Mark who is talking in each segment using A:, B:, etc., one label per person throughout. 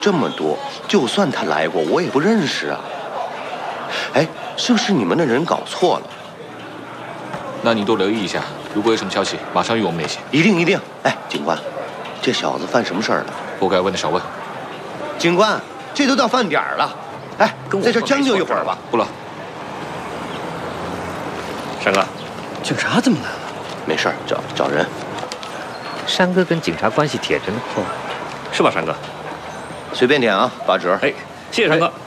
A: 这么多，就算他来过，我也不认识啊。哎，是不是你们的人搞错了？
B: 那你多留意一下，如果有什么消息，马上与我们联系。
A: 一定一定。哎，警官，这小子犯什么事儿了？
B: 不该问的少问。
A: 警官，这都到饭点了，哎，在这将就一会儿吧。
B: 不了。
C: 山哥，
D: 警察怎么来了？
A: 没事儿，找人。
E: 山哥跟警察关系铁着呢。
C: 哦，是吧，山哥？
A: 随便点啊，8折。
C: 哎，谢谢山哥。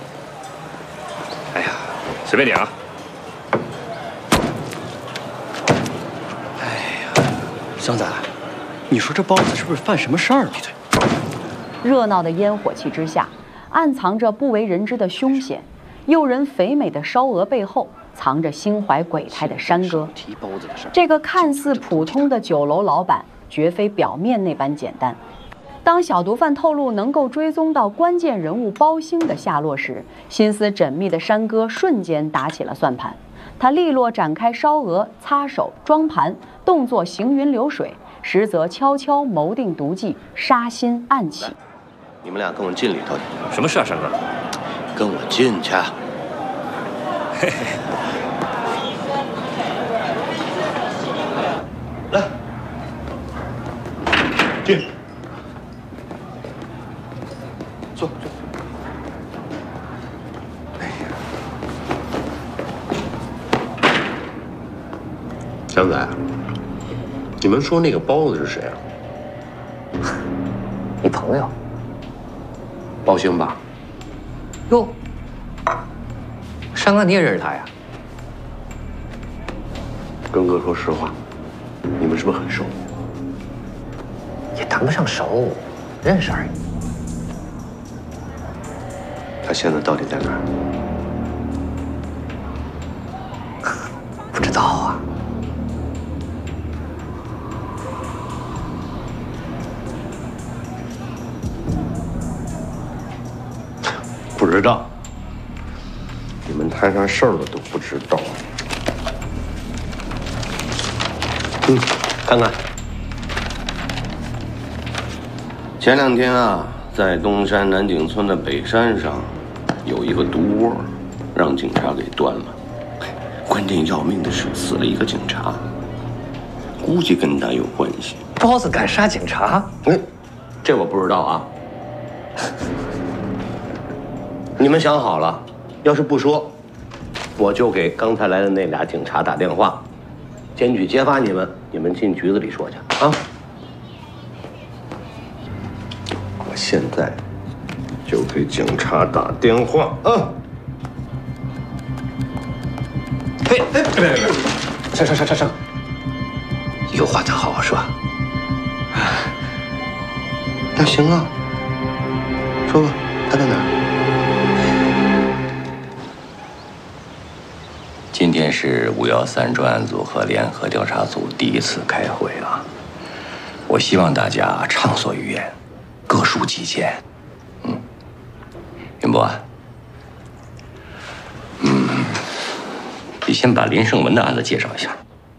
C: 哎呀，随便点啊。
D: 哎呀，湘仔，你说这包子是不是犯什么事儿了？
F: 热闹的烟火气之下，暗藏着不为人知的凶险。诱人肥美的烧鹅背后，藏着心怀鬼胎的山哥。这个看似普通的酒楼老板，绝非表面那般简单。当小毒贩透露能够追踪到关键人物包兴的下落时，心思缜密的山哥瞬间打起了算盘。他利落展开烧鹅、擦手、装盘，动作行云流水，实则悄悄谋定毒计，杀心暗起。
A: 你们俩跟我进里头去。
C: 什么事啊，山哥？
A: 跟我进去。
C: 嘿嘿。
A: 来，进。坐。哎呀，祥仔，你们说那个包子是谁啊？
E: 你朋友？
A: 包兴吧？
E: 哟，山哥你也认识他呀？
A: 跟哥说实话，你们是不是很熟？
E: 也谈不上熟，认识而已。
A: 他现在到底在哪儿？
E: 不知道啊。
A: 不知道。你们摊上事儿了都不知道。看看。前2天啊，在东山南井村的北山上，有一个毒窝，让警察给端了。关键要命的是，死了一个警察，估计跟他有关系。
E: 包子敢杀警察？
A: 这我不知道啊。你们想好了，要是不说，我就给刚才来的那俩警察打电话，检举揭发你们，你们进局子里说去啊。我现在就给警察打电话啊！
E: 别！上！有话咱好好说。
A: 那行啊，说吧，他在哪儿？
G: 今天是513专案组和联合调查组第一次开会啊，我希望大家畅所欲言，各抒己见。云波，你先把林胜文的案子介绍一下。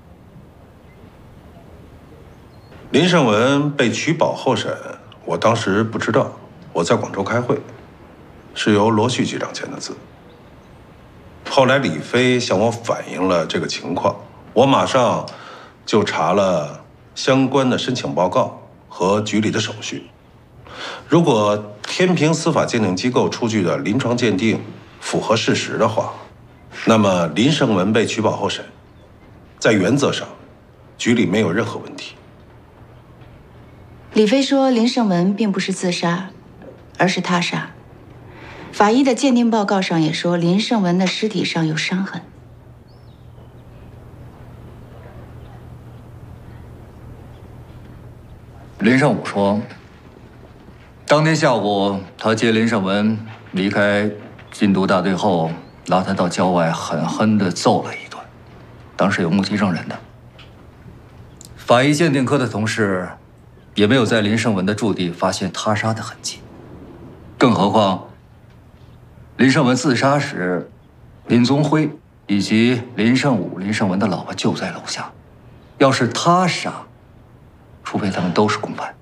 H: 林胜文被取保候审，我当时不知道，我在广州开会，是由罗旭局长签的字。后来李飞向我反映了这个情况，我马上就查了相关的申请报告和局里的手续。如果天平司法鉴定机构出具的临床鉴定符合事实的话，那么林胜文被取保候审，在原则上，局里没有任何问题。
I: 李飞说林胜文并不是自杀，而是他杀。法医的鉴定报告上也说林胜文的尸体上有伤痕。
J: 林胜武说，当天下午他接林胜文离开禁毒大队后，拉他到郊外狠狠地揍了一顿。当时有目击证人的。法医鉴定科的同事也没有在林胜文的驻地发现他杀的痕迹，更何况林胜文自杀时，林宗辉以及林胜武、林胜文的老婆就在楼下。要是他杀，除非他们都是共犯。